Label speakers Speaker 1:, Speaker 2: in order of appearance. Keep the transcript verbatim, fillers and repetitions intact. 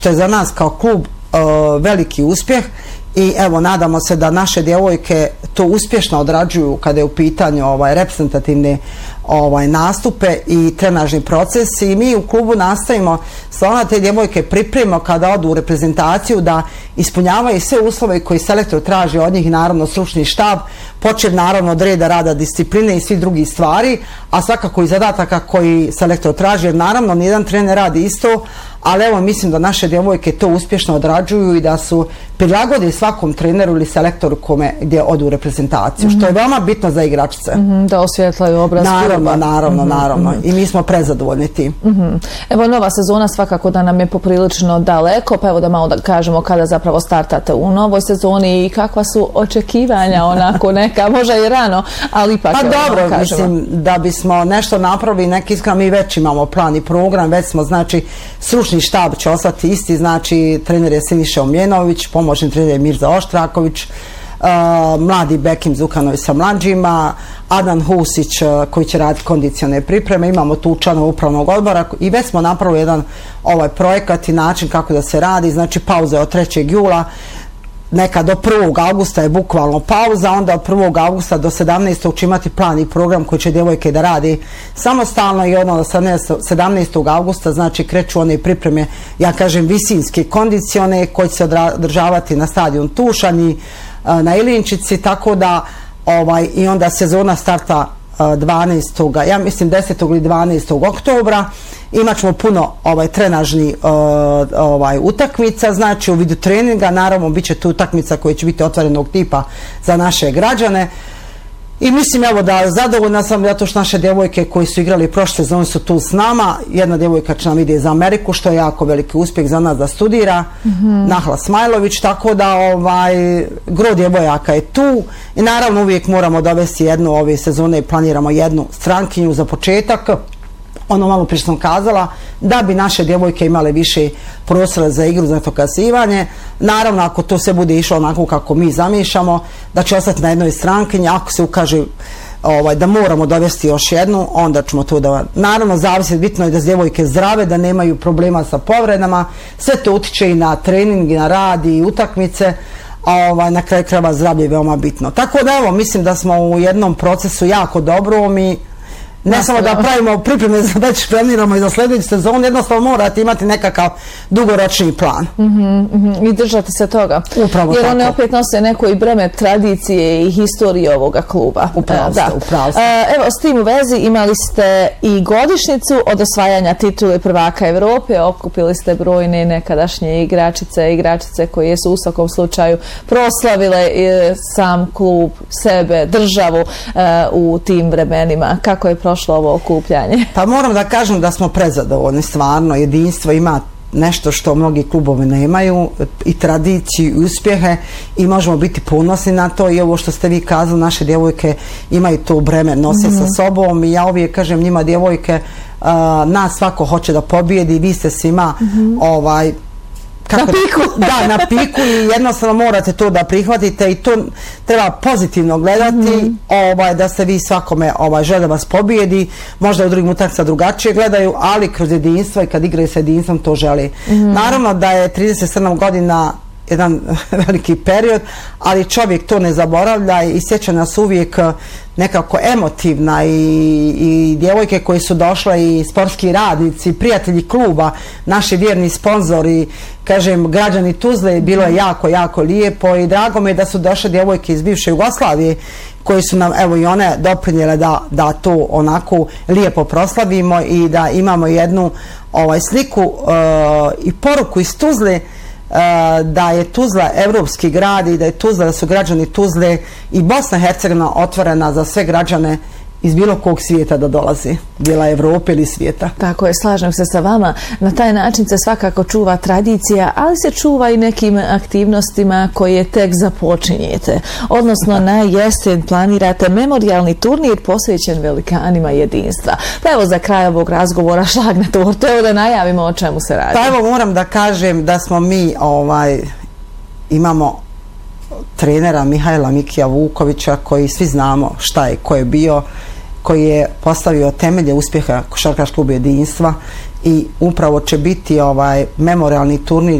Speaker 1: To je za nas kao klub veliki uspjeh i evo nadamo se da naše djevojke to uspješno odrađuju kada je u pitanju ovaj reprezentativne ovaj nastupe i trenažni proces i mi u klubu nastavimo stvarno te djevojke pripremimo kada odu u reprezentaciju da ispunjavaju sve uslove koji selektor traži od njih, naravno stručni štab, počev naravno od reda rada, discipline i svih drugih stvari, a svakako i zadataka koji selektor traži, jer naravno nijedan trener radi isto, ali evo mislim da naše djevojke to uspješno odrađuju i da su prilagodi svakom treneru ili selektoru kome gdje odu u reprezentaciju, mm-hmm. što je veoma bitno za igračice.
Speaker 2: Mm-hmm, da osvjetlaju obraz.
Speaker 1: Naravno, naravno, mm-hmm, naravno. Mm-hmm. I mi smo prezadovoljni tim.
Speaker 2: Mm-hmm. Evo, nova sezona svakako da nam je poprilično daleko, pa evo da malo da kažemo kada zapravo startate u novoj sezoni i kakva su očekivanja, onako neka, možda i rano, ali ipak...
Speaker 1: Pa dobro, kažemo. Mislim, da bismo nešto napravili, neki iskreno, mi već imamo plan i program, već smo, znači, stručni štab će ostati isti, znači, trener je Siniša Omljenović, pomoćni trener je Mirza Oštraković, Uh, mladi Bekim Zukanović sa mlađima, Adan Husić uh, koji će raditi kondicione pripreme, imamo tu članova upravnog odbora i već smo napravili jedan ovaj projekat i način kako da se radi, znači pauza je od trećeg jula, neka do prvog avgusta je bukvalno pauza, onda od prvog avgusta do sedamnaestog će imati plan i program koji će djevojke da radi samostalno i onda do sedamnaestog avgusta znači kreću one pripreme, ja kažem visinske kondicione koji će se održavati na stadion Tušanji, na Ilinčici, tako da ovaj, i onda sezona starta dvanaestog ja mislim desetog ili dvanaestog oktobra. Imat ćemo puno ovaj, trenažni ovaj, utakmica, znači u vidu treninga, naravno bit će tu utakmica koja će biti otvorenog tipa za naše građane. I mislim evo da zadovoljna sam zato što naše djevojke koji su igrali prošle sezone su tu s nama. Jedna djevojka će nam ide za Ameriku, što je jako veliki uspjeh za nas da studira, mm-hmm. Nahla Smajlović, tako da ovaj, gro djevojaka je tu i naravno uvijek moramo dovesti jednu ove sezone i planiramo jednu strankinju za početak. Ono malo prije sam kazala, da bi naše djevojke imale više prostora za igru, za dokazivanje. Naravno, ako to se bude išlo onako kako mi zamišljamo, da će ostati na jednoj strankinji, ako se ukaže ovaj, da moramo dovesti još jednu, onda ćemo to da... Naravno, zavisi, bitno je da su djevojke zdrave, da nemaju problema sa povredama, sve to utiče i na trening, i na rad, i utakmice, a ovaj, na kraju krajeva zdravlje je veoma bitno. Tako da, evo, mislim da smo u jednom procesu jako dobro, mi ne Nastavno. Samo da pravimo pripreme za već planiramo i za sljedeću sezonu, jednostavno morate imati nekakav dugoročni plan.
Speaker 2: Mm-hmm, mm-hmm. I držati se toga.
Speaker 1: Upravo
Speaker 2: jer
Speaker 1: tako.
Speaker 2: one opet nose neko i breme tradicije i historije ovoga kluba.
Speaker 1: Upravo ste, upravo ste.
Speaker 2: Evo, s tim u vezi imali ste i godišnicu od osvajanja titule prvaka Evrope, okupili ste brojne nekadašnje igračice, igračice koje su u svakom slučaju proslavile sam klub, sebe, državu u tim vremenima. Kako je prošlo ovo okupljanje?
Speaker 1: Pa moram da kažem da smo prezadovoljni, stvarno, jedinstvo ima nešto što mnogi klubovi nemaju, i tradiciju i uspjehe, i možemo biti ponosni na to, i ovo što ste vi kazali, naše djevojke imaju to breme, nose mm-hmm. sa sobom, i ja uvijek kažem njima, djevojke, uh, nas svako hoće da pobijedi, vi ste svima mm-hmm. ovaj
Speaker 2: Kako na piku.
Speaker 1: Da, na piku, i jednostavno morate to da prihvatite i to treba pozitivno gledati, mm-hmm. ovaj, da se vi svakome ovaj, žele da vas pobijedi, možda u drugim utakmicama drugačije gledaju, ali kroz jedinstvo i kad igraju sa jedinstvom to želi. Mm-hmm. Naravno da je trideset sedam godina jedan veliki period, ali čovjek to ne zaboravlja i sjeća nas uvijek nekako emotivna, i, i djevojke koji su došle, i sportski radnici, prijatelji kluba, naši vjerni sponzori, kažem, građani Tuzle, bilo je jako, jako lijepo, i drago mi je da su došle djevojke iz bivše Jugoslavije koji su nam, evo i one, doprinjele da, da to onako lijepo proslavimo i da imamo jednu ovaj, sliku uh, i poruku iz Tuzle, da je Tuzla evropski grad i da je Tuzla, da su građani Tuzle i Bosna i Hercegovina otvorena za sve građane iz bilo kog svijeta da dolazi, bila Evrope ili svijeta.
Speaker 2: Tako je, slažem se sa vama. Na taj način se svakako čuva tradicija, ali se čuva i nekim aktivnostima koje tek započinjete. Odnosno, na jesen planirate memorijalni turnir posvećen velikanima jedinstva. Pa evo za kraj ovog razgovora šlag na tortu, evo da najavimo o čemu se radi.
Speaker 1: Pa evo moram da kažem da smo mi ovaj, imamo trenera Mihajla Mikija Vukovića, koji svi znamo šta je, ko je bio, koji je postavio temelje uspjeha Košarkaškog kluba jedinstva, i upravo će biti ovaj memorialni turnir